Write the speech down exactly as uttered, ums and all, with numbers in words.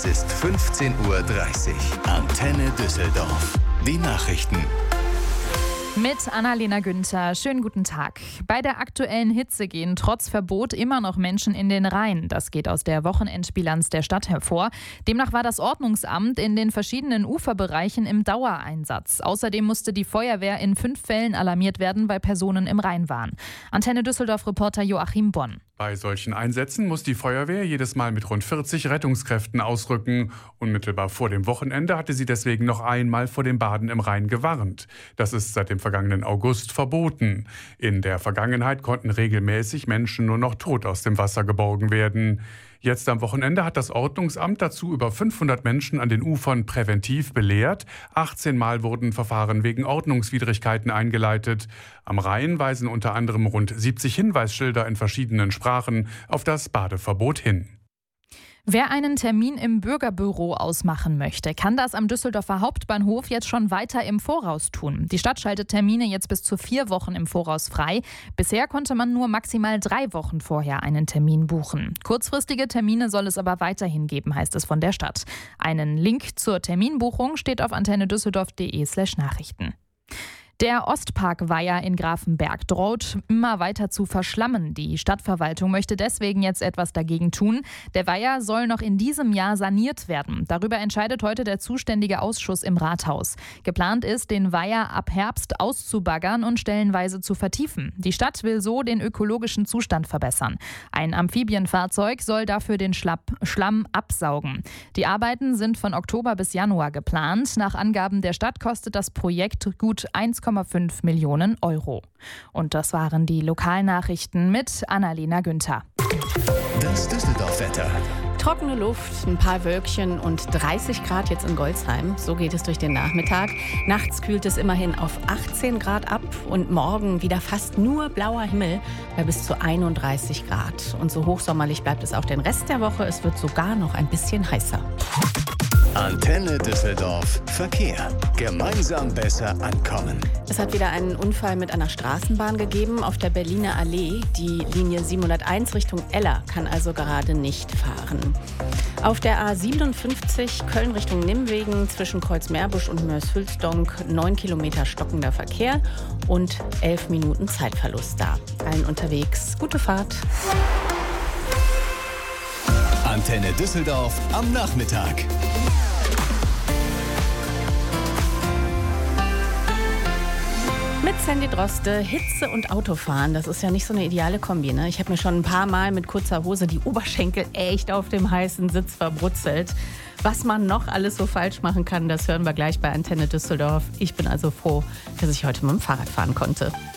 ist fünfzehn Uhr dreißig. Antenne Düsseldorf. Die Nachrichten. Mit Annalena Günther. Schönen guten Tag. Bei der aktuellen Hitze gehen trotz Verbot immer noch Menschen in den Rhein. Das geht aus der Wochenendbilanz der Stadt hervor. Demnach war das Ordnungsamt in den verschiedenen Uferbereichen im Dauereinsatz. Außerdem musste die Feuerwehr in fünf Fällen alarmiert werden, weil Personen im Rhein waren. Antenne Düsseldorf-Reporter Joachim Bonn. Bei solchen Einsätzen muss die Feuerwehr jedes Mal mit rund vierzig Rettungskräften ausrücken. Unmittelbar vor dem Wochenende hatte sie deswegen noch einmal vor dem Baden im Rhein gewarnt. Das ist seit dem vergangenen August verboten. In der Vergangenheit konnten regelmäßig Menschen nur noch tot aus dem Wasser geborgen werden. Jetzt am Wochenende hat das Ordnungsamt dazu über fünfhundert Menschen an den Ufern präventiv belehrt. achtzehn Mal wurden Verfahren wegen Ordnungswidrigkeiten eingeleitet. Am Rhein weisen unter anderem rund siebzig Hinweisschilder in verschiedenen Sprachen auf das Badeverbot hin. Wer einen Termin im Bürgerbüro ausmachen möchte, kann das am Düsseldorfer Hauptbahnhof jetzt schon weiter im Voraus tun. Die Stadt schaltet Termine jetzt bis zu vier Wochen im Voraus frei. Bisher konnte man nur maximal drei Wochen vorher einen Termin buchen. Kurzfristige Termine soll es aber weiterhin geben, heißt es von der Stadt. Einen Link zur Terminbuchung steht auf antennedüsseldorf.de slash Nachrichten. Der Ostparkweiher in Grafenberg droht immer weiter zu verschlammen. Die Stadtverwaltung möchte deswegen jetzt etwas dagegen tun. Der Weiher soll noch in diesem Jahr saniert werden. Darüber entscheidet heute der zuständige Ausschuss im Rathaus. Geplant ist, den Weiher ab Herbst auszubaggern und stellenweise zu vertiefen. Die Stadt will so den ökologischen Zustand verbessern. Ein Amphibienfahrzeug soll dafür den Schlapp, Schlamm absaugen. Die Arbeiten sind von Oktober bis Januar geplant. Nach Angaben der Stadt kostet das Projekt gut eins Komma fünf Millionen Euro. Und das waren die Lokalnachrichten mit Annalena Günther. Das Düsseldorf-Wetter. Trockene Luft, ein paar Wölkchen und dreißig Grad jetzt in Golzheim. So geht es durch den Nachmittag. Nachts kühlt es immerhin auf achtzehn Grad ab und morgen wieder fast nur blauer Himmel bei bis zu einunddreißig Grad. Und so hochsommerlich bleibt es auch den Rest der Woche. Es wird sogar noch ein bisschen heißer. Antenne Düsseldorf Verkehr. Gemeinsam besser ankommen. Es hat wieder einen Unfall mit einer Straßenbahn gegeben auf der Berliner Allee. Die Linie siebenhunderteins Richtung Eller kann also gerade nicht fahren. Auf der A siebenundfünfzig Köln Richtung Nimwegen zwischen Kreuzmeerbusch und Mörs-Hülsdonk neun Kilometer stockender Verkehr und elf Minuten Zeitverlust da. Allen unterwegs gute Fahrt. Antenne Düsseldorf am Nachmittag. Mit Sandy Droste, Hitze und Autofahren, das ist ja nicht so eine ideale Kombi, ne? Ich habe mir schon ein paar Mal mit kurzer Hose die Oberschenkel echt auf dem heißen Sitz verbrutzelt. Was man noch alles so falsch machen kann, das hören wir gleich bei Antenne Düsseldorf. Ich bin also froh, dass ich heute mit dem Fahrrad fahren konnte.